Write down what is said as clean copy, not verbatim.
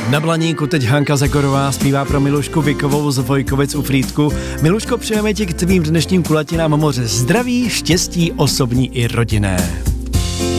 Na Blaníku teď Hanka Zagorová zpívá pro Milušku Vikovou z Vojkovic u Frýdku. Miluško, přejeme ti k tvým dnešním kulatinám moře zdraví, štěstí osobní i rodinné.